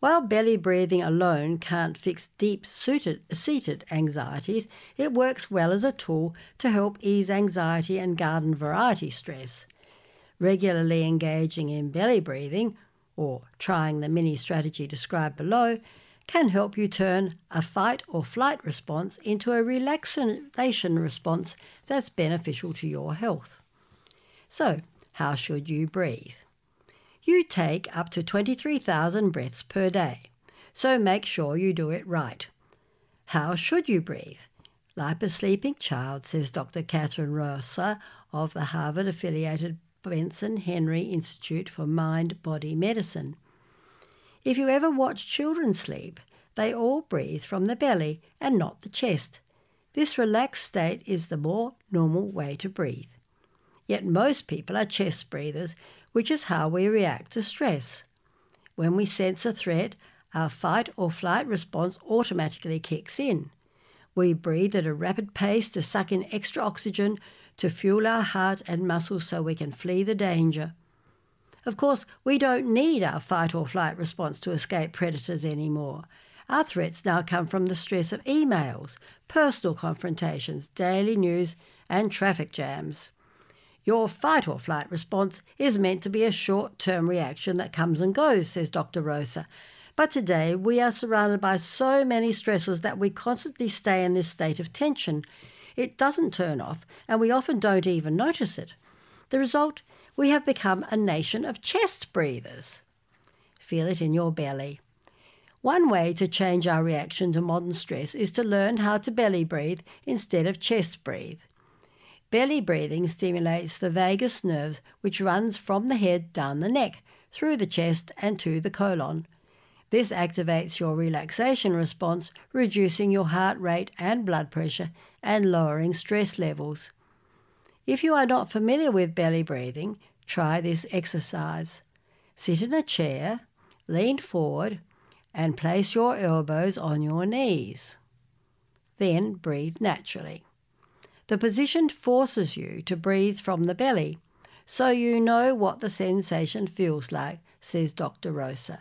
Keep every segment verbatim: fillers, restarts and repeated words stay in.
While belly breathing alone can't fix deep-seated anxieties, it works well as a tool to help ease anxiety and garden variety stress. Regularly engaging in belly breathing, or trying the mini strategy described below, can help you turn a fight or flight response into a relaxation response that's beneficial to your health. So, how should you breathe? You take up to twenty-three thousand breaths per day, so make sure you do it right. How should you breathe? Like a sleeping child, says Doctor Catherine Rosa of the Harvard-affiliated Benson Henry Institute for Mind-Body Medicine. If you ever watch children sleep, they all breathe from the belly and not the chest. This relaxed state is the more normal way to breathe. Yet most people are chest breathers, which is how we react to stress. When we sense a threat, our fight or flight response automatically kicks in. We breathe at a rapid pace to suck in extra oxygen to fuel our heart and muscles so we can flee the danger. Of course, we don't need our fight or flight response to escape predators anymore. Our threats now come from the stress of emails, personal confrontations, daily news, and traffic jams. Your fight or flight response is meant to be a short-term reaction that comes and goes, says Doctor Rosa. But today we are surrounded by so many stressors that we constantly stay in this state of tension. It doesn't turn off, and we often don't even notice it. The result? We have become a nation of chest breathers. Feel it in your belly. One way to change our reaction to modern stress is to learn how to belly breathe instead of chest breathe. Belly breathing stimulates the vagus nerve, which runs from the head down the neck, through the chest and to the colon. This activates your relaxation response, reducing your heart rate and blood pressure and lowering stress levels. If you are not familiar with belly breathing, try this exercise. Sit in a chair, lean forward, and place your elbows on your knees. Then breathe naturally. The position forces you to breathe from the belly, so you know what the sensation feels like, says Doctor Rosa.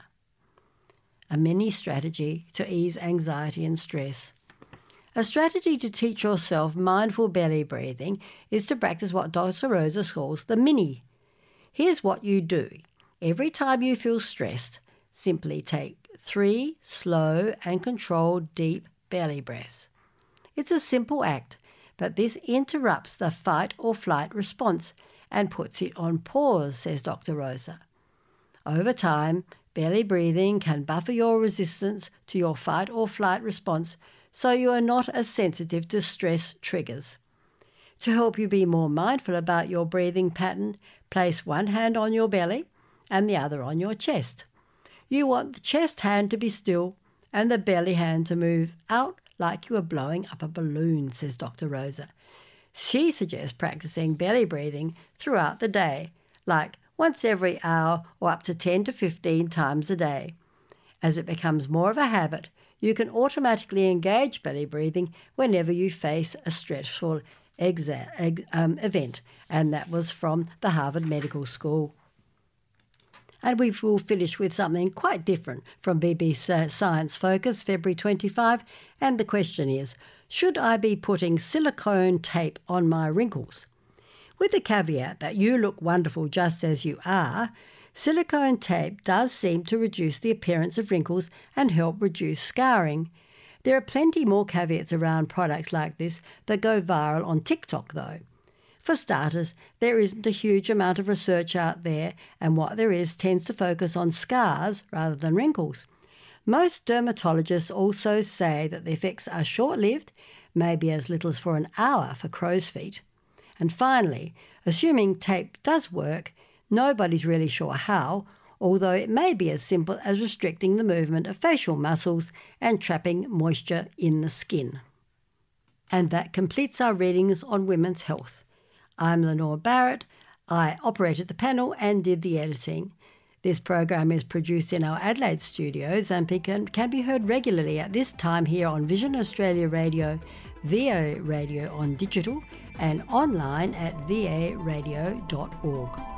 A mini strategy to ease anxiety and stress. A strategy to teach yourself mindful belly breathing is to practice what Doctor Rosa calls the mini. Here's what you do. Every time you feel stressed, simply take three slow and controlled deep belly breaths. It's a simple act, but this interrupts the fight or flight response and puts it on pause, says Doctor Rosa. Over time, belly breathing can buffer your resistance to your fight or flight response so you are not as sensitive to stress triggers. To help you be more mindful about your breathing pattern, place one hand on your belly and the other on your chest. You want the chest hand to be still and the belly hand to move out like you are blowing up a balloon, says Doctor Rosa. She suggests practicing belly breathing throughout the day, like once every hour or up to ten to fifteen times a day. As it becomes more of a habit, you can automatically engage belly breathing whenever you face a stressful exa- ex- um, event, and that was from the Harvard Medical School. And we will finish with something quite different from B B C Science Focus, February twenty-fifth, and the question is, should I be putting silicone tape on my wrinkles? With the caveat that you look wonderful just as you are, silicone tape does seem to reduce the appearance of wrinkles and help reduce scarring. There are plenty more caveats around products like this that go viral on TikTok though. For starters, there isn't a huge amount of research out there, and what there is tends to focus on scars rather than wrinkles. Most dermatologists also say that the effects are short-lived, maybe as little as for an hour for crow's feet. And finally, assuming tape does work, nobody's really sure how, although it may be as simple as restricting the movement of facial muscles and trapping moisture in the skin. And that completes our readings on women's health. I'm Lenore Barrett. I operated the panel and did the editing. This program is produced in our Adelaide studios and can, can be heard regularly at this time here on Vision Australia Radio, V A Radio on digital, and online at v a radio dot org.